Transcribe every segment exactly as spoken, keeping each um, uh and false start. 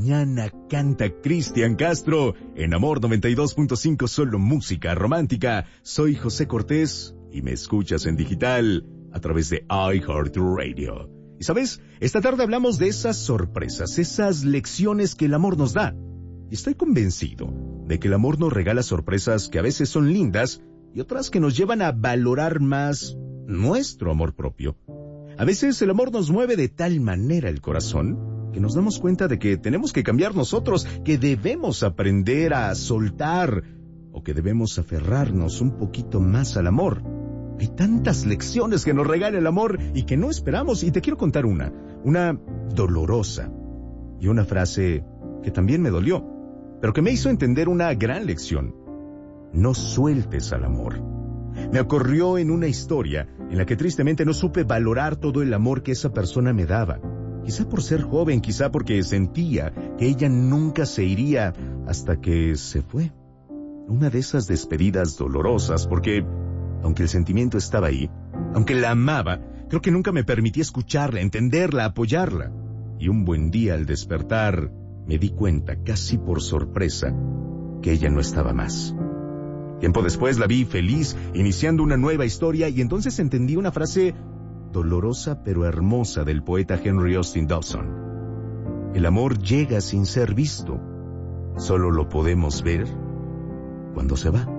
mañana canta Cristian Castro en Amor noventa y dos punto cinco, solo música romántica. Soy José Cortés y me escuchas en digital a través de iHeartRadio. Y sabes, esta tarde hablamos de esas sorpresas, esas lecciones que el amor nos da. Y estoy convencido de que el amor nos regala sorpresas que a veces son lindas y otras que nos llevan a valorar más nuestro amor propio. A veces el amor nos mueve de tal manera el corazón que nos damos cuenta de que tenemos que cambiar nosotros, que debemos aprender a soltar o que debemos aferrarnos un poquito más al amor. Hay tantas lecciones que nos regala el amor y que no esperamos, y te quiero contar una, una dolorosa y una frase que también me dolió, pero que me hizo entender una gran lección. No sueltes al amor. Me ocurrió en una historia en la que tristemente no supe valorar todo el amor que esa persona me daba. Quizá por ser joven, quizá porque sentía que ella nunca se iría hasta que se fue. Una de esas despedidas dolorosas porque, aunque el sentimiento estaba ahí, aunque la amaba, creo que nunca me permití escucharla, entenderla, apoyarla. Y un buen día al despertar, me di cuenta, casi por sorpresa, que ella no estaba más. Tiempo después la vi feliz, iniciando una nueva historia, y entonces entendí una frase dolorosa pero hermosa del poeta Henry Austin Dobson. El amor llega sin ser visto. Solo lo podemos ver cuando se va.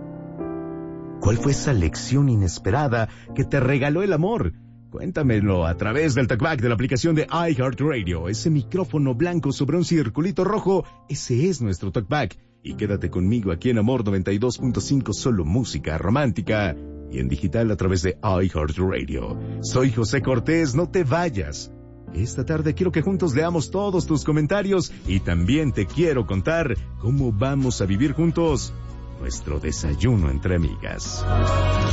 ¿Cuál fue esa lección inesperada que te regaló el amor? Cuéntamelo a través del talkback de la aplicación de iHeartRadio. Ese micrófono blanco sobre un circulito rojo, ese es nuestro talkback. Y quédate conmigo aquí en Amor noventa y dos punto cinco, solo música romántica, y en digital a través de iHeartRadio. Soy José Cortés, no te vayas. Esta tarde quiero que juntos leamos todos tus comentarios y también te quiero contar cómo vamos a vivir juntos nuestro desayuno entre amigas.